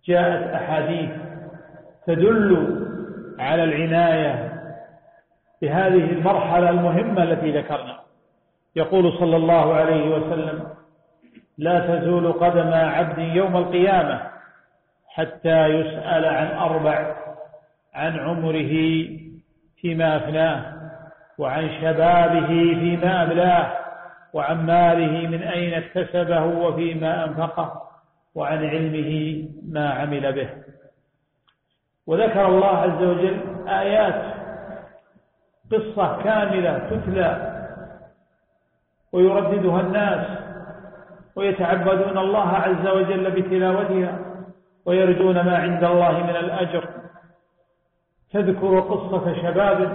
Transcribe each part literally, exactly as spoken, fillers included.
جاءت أحاديث تدل على العناية بهذه المرحلة المهمة التي ذكرنا. يقول صلى الله عليه وسلم: لا تزول قدم عبد يوم القيامة حتى يسأل عن أربع: عن عمره فيما أفناه، وعن شبابه فيما أبلاه، وعن ماله من أين اكتسبه وفيما أنفقه، وعن علمه ما عمل به. وذكر الله عز وجل آيات، قصة كاملة تتلى ويرددها الناس ويتعبدون الله عز وجل بتلاوتها ويرجون ما عند الله من الأجر. تذكر قصة شباب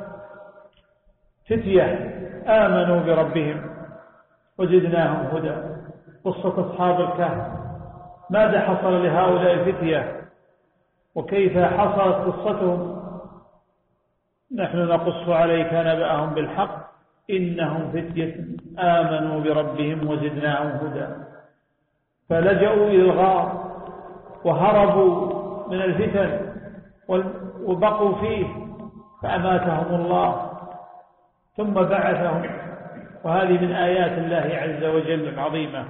فتية آمنوا بربهم وزدناهم هدى. قصة أصحاب الكهف، ماذا حصل لهؤلاء الفتية وكيف حصلت قصتهم؟ نحن نقص عليك نبأهم بالحق إنهم فتية آمنوا بربهم وزدناهم هدى. فلجأوا إلى الغار وهربوا من الفتن وبقوا فيه فأماتهم الله ثم بعثهم. وهذه من آيات الله عز وجل العظيمة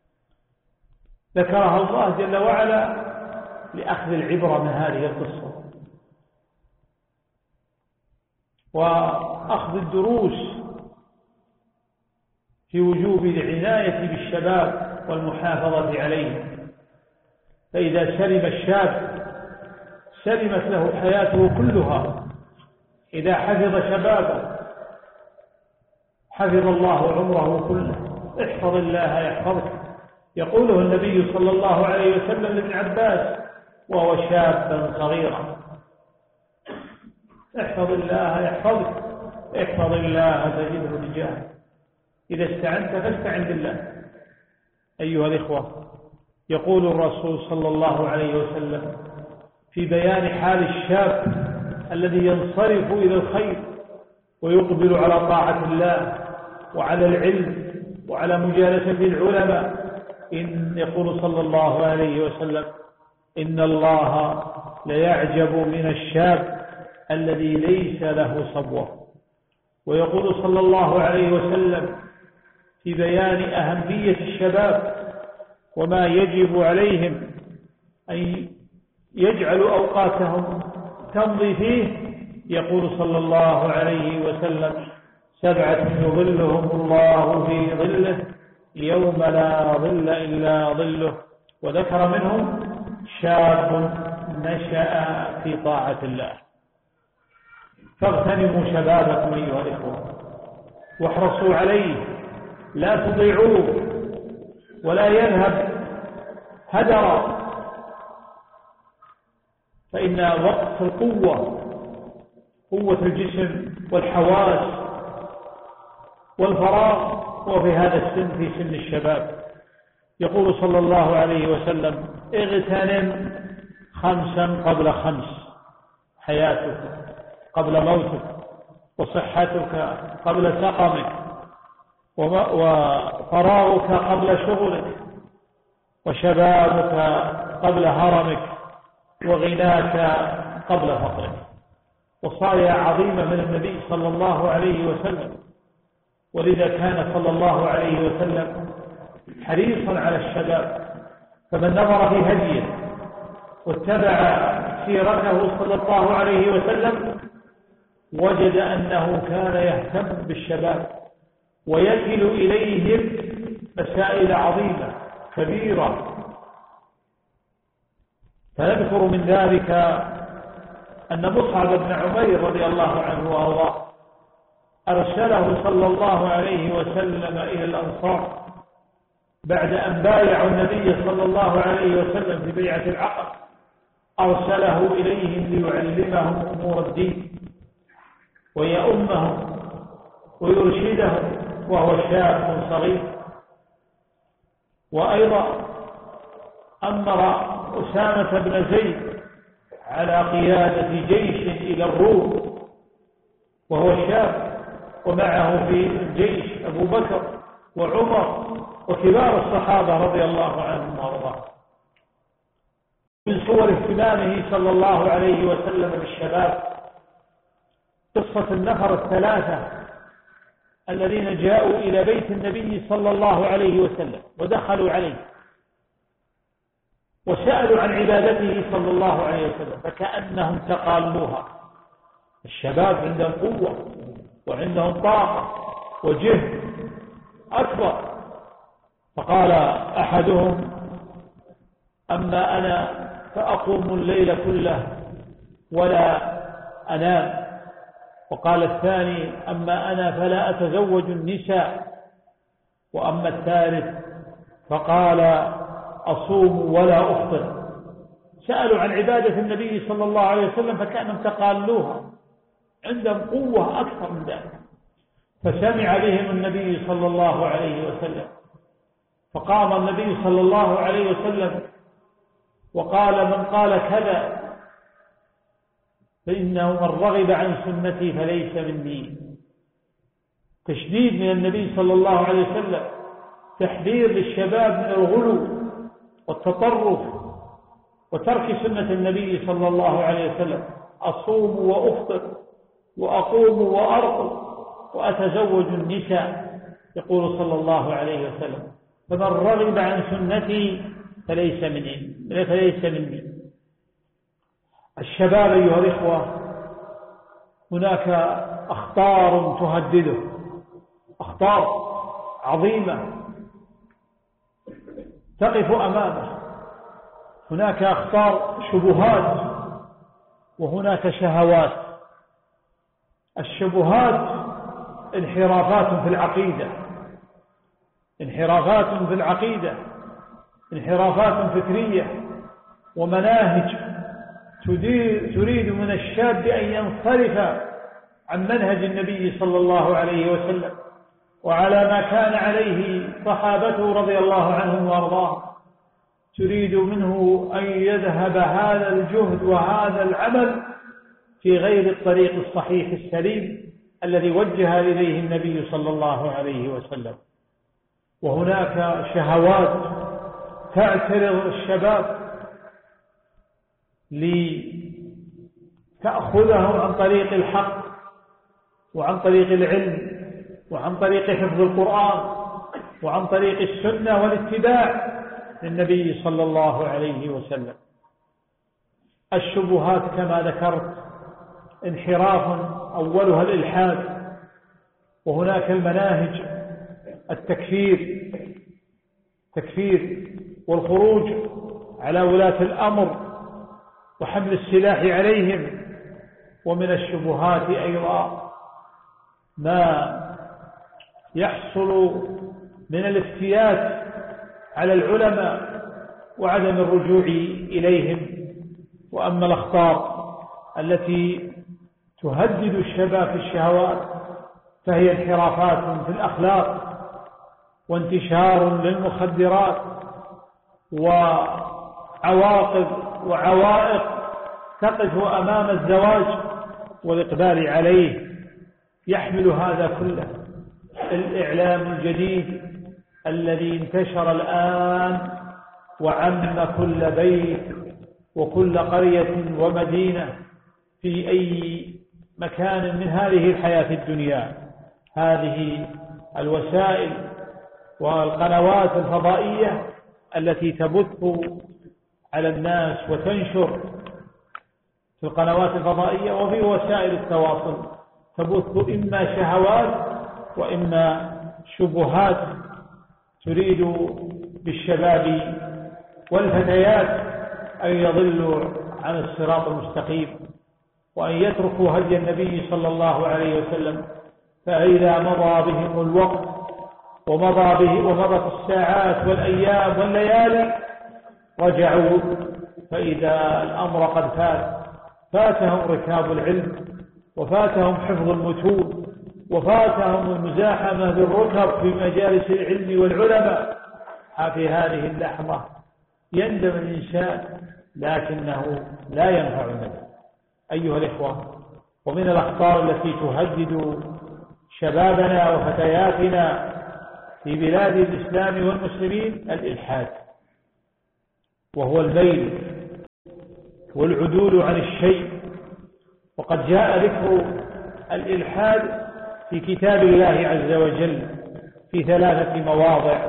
ذكرها الله جل وعلا لأخذ العبرة من هذه القصة وأخذ الدروس في وجوب العناية بالشباب والمحافظة عليهم. فإذا سلم الشاب سلمت له حياته كلها. إذا حفظ شبابه حفظ الله عمره كله. احفظ الله يحفظك، يقوله النبي صلى الله عليه وسلم لابن عباس وهو شابا صغيرا: احفظ الله يحفظك، احفظ الله تجده تجاهك. إذا استعنت فاستعن بالله. أيها الإخوة، يقول الرسول صلى الله عليه وسلم في بيان حال الشاب الذي ينصرف إلى الخير ويقبل على طاعة الله وعلى العلم وعلى مجالسة العلماء، إن يقول صلى الله عليه وسلم: إن الله ليعجب من الشاب الذي ليس له صبوة. ويقول صلى الله عليه وسلم في بيان أهمية الشباب وما يجب عليهم أن يجعلوا أوقاتهم تمضي فيه، يقول صلى الله عليه وسلم: سبعة يظلهم الله في ظله يوم لا ظل إلا ظله. وذكر منهم شاب نشأ في طاعة الله. فاغتنموا شبابكم أيها الإخوة واحرصوا عليه، لا تضيعوه ولا يذهب هدرا، فإن وقت القوة، قوة الجسم والحواس والفراغ هو في هذا السن، في سن الشباب. يقول صلى الله عليه وسلم: اغتنم خمسا قبل خمس: حياتك قبل موتك، وصحتك قبل سقمك، وفراغك قبل شغلك، وشبابك قبل هرمك، وغناك قبل فقرك. وصايا عظيمة من النبي صلى الله عليه وسلم. ولذا كان صلى الله عليه وسلم حريصا على الشباب. فمن نظر في هديه واتبع سيرته صلى الله عليه وسلم وجد أنه كان يهتم بالشباب ويكل إليهم مسائل عظيمة كبيرة. فنذكر من ذلك أن مصعب بن عمير رضي الله عنه وأرضاه أرسله صلى الله عليه وسلم إلى الأنصار بعد أن بايعوا النبي صلى الله عليه وسلم في بيعة العقبة. أرسله إليهم ليعلمهم أمور الدين ويؤمهم ويرشدهم وهو شاب صغير. وأيضا أمر أسامة بن زيد على قيادة جيش إلى الروم وهو شاب، ومعه في الجيش أبو بكر وعمر وكبار الصحابة رضي الله عنهم وارضاهم. من صور اهتمامه صلى الله عليه وسلم بالشباب قصة النفر الثلاثة الذين جاءوا إلى بيت النبي صلى الله عليه وسلم ودخلوا عليه وسألوا عن عبادته صلى الله عليه وسلم فكأنهم تقالوها. الشباب عندهم قوة وعندهم طاقة وجهد أكبر. فقال أحدهم: أما أنا فأقوم الليل كله ولا أنام. وقال الثاني: أما أنا فلا أتزوج النساء. وأما الثالث فقال: أصوم ولا أفطر. سألوا عن عبادة النبي صلى الله عليه وسلم فكأنهم تقالوها، عندهم قوة أكثر من ذلك. فسمع بهم النبي صلى الله عليه وسلم، فقام النبي صلى الله عليه وسلم وقال: من قال كذا فإنه من رغب عن سنتي فليس مني. تشديد من النبي صلى الله عليه وسلم، تحذير للشباب من الغلو والتطرف وترك سنة النبي صلى الله عليه وسلم. أصوم وأفطر وأقوم وأرقد وأتزوج النساء، يقول صلى الله عليه وسلم: فمن رغب عن سنتي فليس مني فليس مني. الشباب أيها الإخوة هناك أخطار تهدده، أخطار عظيمة تقف أمامه. هناك أخطار شبهات وهناك شهوات. الشبهات انحرافات في العقيدة، انحرافات في العقيدة انحرافات فكرية ومناهج تريد من الشاب أن ينصرف عن منهج النبي صلى الله عليه وسلم وعلى ما كان عليه صحابته رضي الله عنهم وارضاهم. تريد منه أن يذهب هذا الجهد وهذا العمل في غير الطريق الصحيح السليم الذي وجه إليه النبي صلى الله عليه وسلم. وهناك شهوات تعترض الشباب لتأخذهم عن طريق الحق وعن طريق العلم وعن طريق حفظ القرآن وعن طريق السنة والاتباع للنبي صلى الله عليه وسلم. الشبهات كما ذكرت انحراف أولها الإلحاد، وهناك المناهج التكفير تكفير والخروج على ولاة الأمر وحمل السلاح عليهم. ومن الشبهات أيضا ما يحصل من الافتيات على العلماء وعدم الرجوع إليهم. وأما الأخطار التي تهدد الشباب في الشهوات فهي انحرافات في الأخلاق وانتشار للمخدرات وعواقب وعوائق تقف أمام الزواج والإقبال عليه. يحمل هذا كله الإعلام الجديد الذي انتشر الآن وعم كل بيت وكل قرية ومدينة في أي مكان من هذه الحياة الدنيا. هذه الوسائل والقنوات الفضائية التي تبث على الناس وتنشر في القنوات الفضائية وفي وسائل التواصل تبث إما شهوات وإما شبهات تريد بالشباب والفتيات أن يضلوا عن الصراط المستقيم وأن يتركوا هدي النبي صلى الله عليه وسلم. فإذا مضى بهم الوقت ومضى به ومضت الساعات والأيام والليالي رجعوا فإذا الأمر قد فات، فاتهم ركاب العلم وفاتهم حفظ المتون وفاتهم المزاحمة بالركب في مجالس العلم والعلماء. في هذه اللحظة يندم الإنسان لكنه لا ينفع الندم. أيها الإخوة، ومن الأخطار التي تهدد شبابنا وفتياتنا في بلاد الإسلام والمسلمين الإلحاد، وهو الميل والعدول عن الشيء. وقد جاء ذكر الإلحاد في كتاب الله عز وجل في ثلاثة مواضع: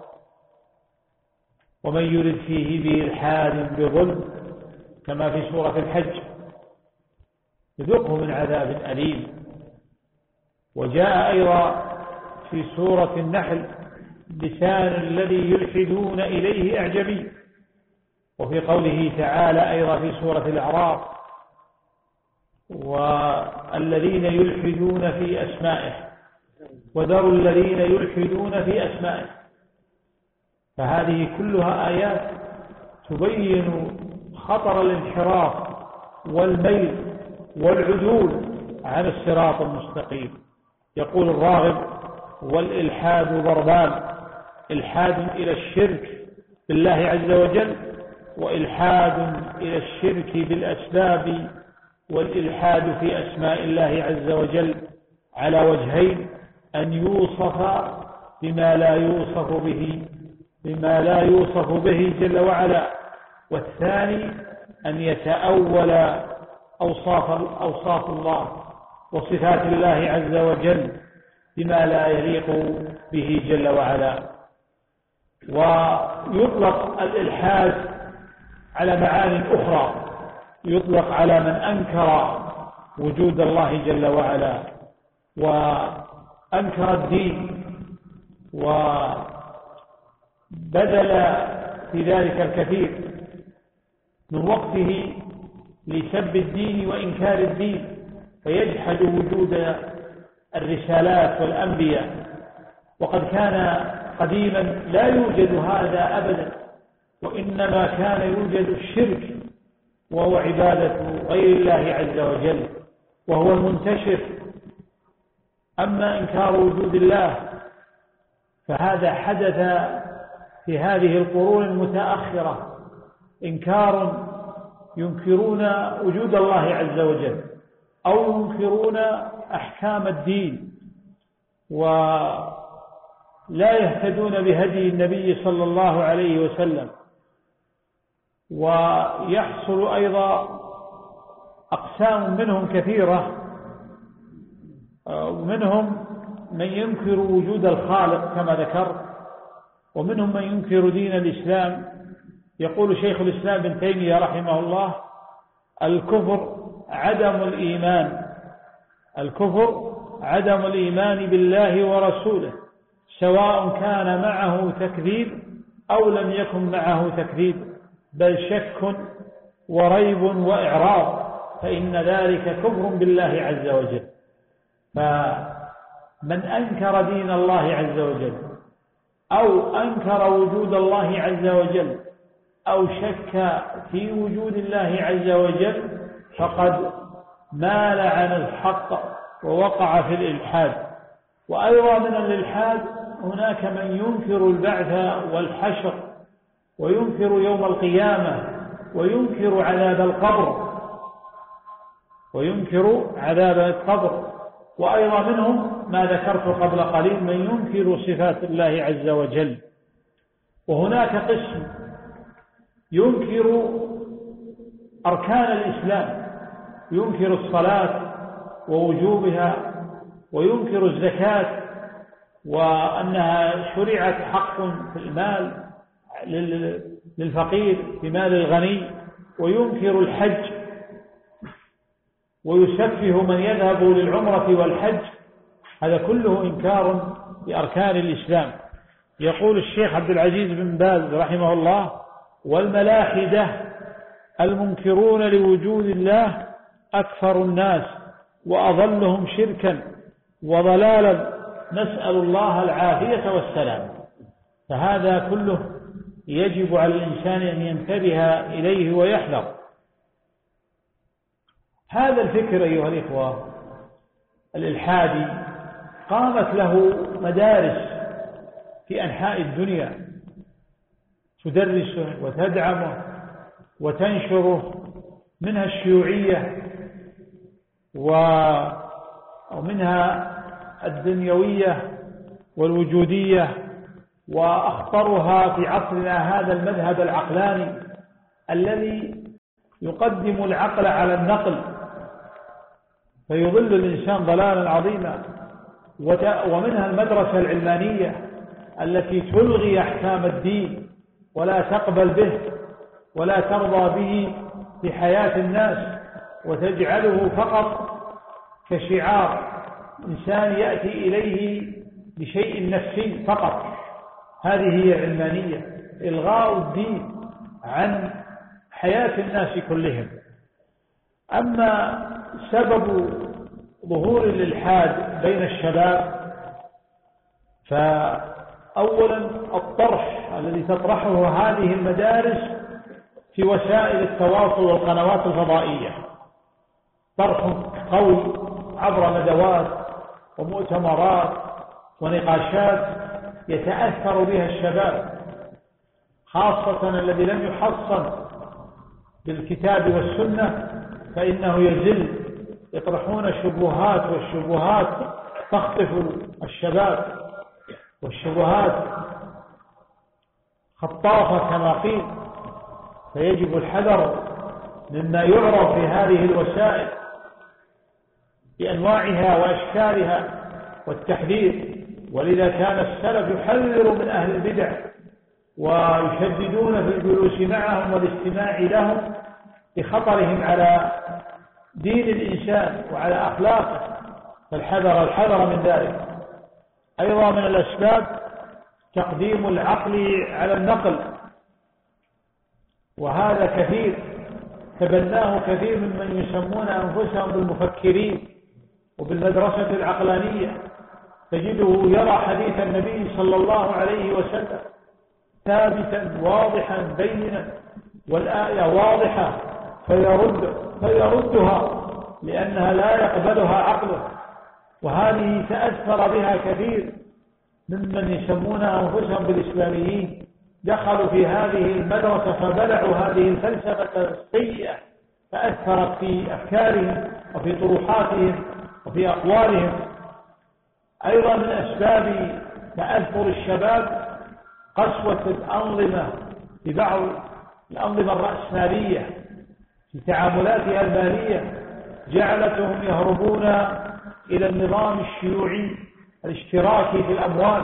ومن يرد فيه بإلحاد بظلم، كما في سورة الحج، يذقه من عذاب أليم. وجاء أيضا في سورة النحل: لسان الذي يلحدون إليه أعجمي. وفي قوله تعالى أيضا في سورة الأعراف: والذين يلحدون في أسمائه وذروا الذين يلحدون في أسمائه. فهذه كلها آيات تبين خطر الانحراف والميل والعدول عن الصراط المستقيم. يقول الراغب: والإلحاد ضربان: إلحاد إلى الشرك بالله عز وجل، وإلحاد إلى الشرك بالأسباب، والإلحاد في أسماء الله عز وجل على وجهين: أن يوصف بما لا يوصف به بما لا يوصف به جل وعلا، والثاني أن يتأول أوصاف أوصاف الله وصفات الله عز وجل بما لا يليق به جل وعلا. ويطلق الإلحاد على معان أخرى: يطلق على من أنكر وجود الله جل وعلا وأنكر الدين وبذل في ذلك الكثير من وقته لسب الدين وإنكار الدين، فيجحد وجود الرسالات والأنبياء. وقد كان قديما لا يوجد هذا أبدا، وإنما كان يوجد الشرك وهو عبادة غير الله عز وجل، وهو المنتشر. أما إنكار وجود الله فهذا حدث في هذه القرون المتأخرة، إنكار ينكرون وجود الله عز وجل أو ينكرون أحكام الدين ولا يهتدون بهدي النبي صلى الله عليه وسلم. ويحصل أيضا أقسام منهم كثيرة، ومنهم من ينكر وجود الخالق كما ذكر، ومنهم من ينكر دين الإسلام. يقول شيخ الإسلام ابن تيمية رحمه الله: الكفر عدم الإيمان الكفر عدم الإيمان بالله ورسوله، سواء كان معه تكذيب أو لم يكن معه تكذيب، بل شك وريب وإعراض، فإن ذلك كفر بالله عز وجل. فمن أنكر دين الله عز وجل أو أنكر وجود الله عز وجل أو شك في وجود الله عز وجل فقد مال عن الحق ووقع في الإلحاد. وأيضا من الإلحاد هناك من ينكر البعث والحشر، وينكر يوم القيامة، وينكر عذاب القبر وينكر عذاب القبر وأيضا منهم ما ذكرت قبل قليل من ينكر صفات الله عز وجل. وهناك قسم ينكر أركان الإسلام، ينكر الصلاة ووجوبها، وينكر الزكاة وأنها شرعت حق في المال للفقير في مال الغني، وينكر الحج ويسفه من يذهب للعمرة والحج. هذا كله إنكار لأركان الإسلام. يقول الشيخ عبد العزيز بن باز رحمه الله: والملاحدة المنكرون لوجود الله أكثر الناس وأضلهم شركا وضلالا، نسأل الله العافية والسلام. فهذا كله يجب على الإنسان أن ينتبه إليه ويحذر. هذا الفكر أيها الإخوة الإلحادي قامت له مدارس في أنحاء الدنيا تدرسه وتدعمه وتنشره، منها الشيوعية ومنها الدنيوية والوجودية، وأخطرها في عصرنا هذا المذهب العقلاني الذي يقدم العقل على النقل فيضل الإنسان ضلالا عظيما. ومنها المدرسة العلمانية التي تلغي أحكام الدين ولا تقبل به ولا ترضى به في حياة الناس، وتجعله فقط كشعار إنسان يأتي إليه بشيء نفسي فقط. هذه هي العلمانية، إلغاء الدين عن حياة الناس كلهم. أما سبب ظهور الإلحاد بين الشباب، فأولا الطرح الذي تطرحه هذه المدارس في وسائل التواصل والقنوات الفضائية، طرح قوي عبر ندوات ومؤتمرات ونقاشات يتأثر بها الشباب، خاصة الذي لم يحصن بالكتاب والسنة فإنه يزل، يطرحون شبهات، والشبهات تخطف الشباب، والشبهات خطافة كما قيل، فيجب الحذر مما يعرض في هذه الوسائل بأنواعها وأشكالها والتحذير. ولذا كان السلف يحذر من أهل البدع ويشددون في الجلوس معهم والاستماع لهم بخطرهم على دين الإنسان وعلى أخلاقه، فالحذر الحذر من ذلك. أيضا من الأسباب تقديم العقل على النقل، وهذا كثير تبناه كثير ممن يسمون أنفسهم بالمفكرين وبالمدرسة العقلانية، تجده يرى حديث النبي صلى الله عليه وسلم ثابتا واضحا بينا والآية واضحة فيرد فيردها لأنها لا يقبلها عقله. وهذه تأثر بها كثير ممن يسمون أنفسهم بالإسلاميين، دخلوا في هذه المدرسة فبلعوا هذه الفلسفة السيئة، فأثرت في أفكارهم وفي طروحاتهم وفي أقوالهم. أيضا من أسباب تأثر الشباب قسوة الأنظمة ببعض الأنظمة الرأسمالية في تعاملاتها المالية، جعلتهم يهربون إلى النظام الشيوعي الاشتراكي في الأموال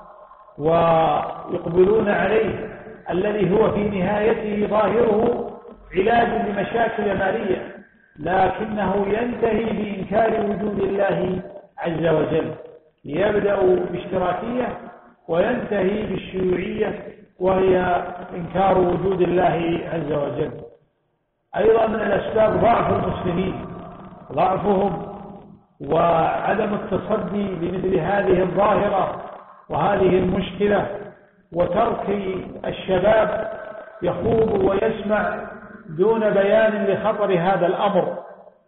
ويقبلون عليه، الذي هو في نهايته ظاهره علاج لمشاكل مالية، لكنه ينتهي بإنكار وجود الله عز وجل. يبدأ باشتراكية وينتهي بالشيوعية وهي إنكار وجود الله عز وجل. أيضا من الأسباب ضعف المسلمين، ضعفهم وعدم التصدي لمثل هذه الظاهرة وهذه المشكلة، وترك الشباب يخوض ويسمع دون بيان لخطر هذا الأمر.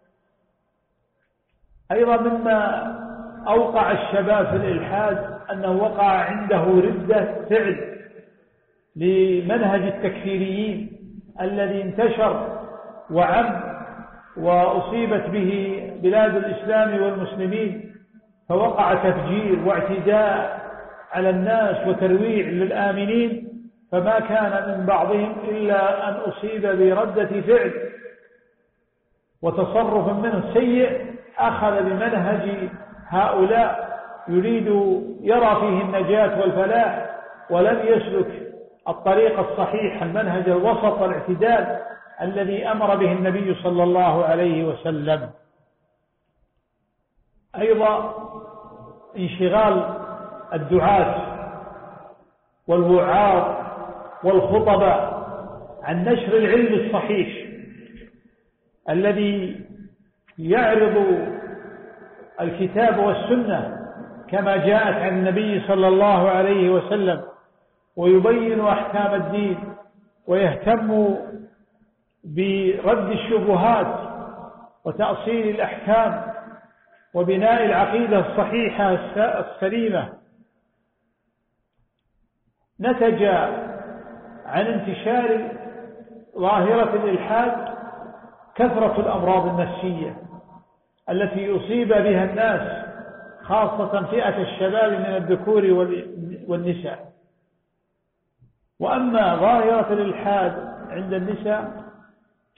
أيضا مما أوقع الشباب في الإلحاد أنه وقع عنده ردة فعل لمنهج التكفيريين الذي انتشر وعم وأصيبت به بلاد الإسلام والمسلمين، فوقع تفجير واعتداء على الناس وترويع للآمنين، فما كان من بعضهم إلا أن أصيب بردة فعل وتصرف منه سيء، أخذ بمنهج هؤلاء يريد يرى فيه النجاة والفلاح، ولم يسلك الطريق الصحيح، المنهج الوسط والاعتدال الذي أمر به النبي صلى الله عليه وسلم. أيضا انشغال الدعاة والوعاظ والخطباء عن نشر العلم الصحيح الذي يعرض الكتاب والسنة كما جاءت عن النبي صلى الله عليه وسلم، ويبين أحكام الدين ويهتم برد الشبهات وتأصيل الأحكام وبناء العقيدة الصحيحة السليمة. نتج عن انتشار ظاهرة الإلحاد كثرة الأمراض النفسية التي يصيب بها الناس، خاصة فئة الشباب من الذكور والنساء. وأما ظاهرة الإلحاد عند النساء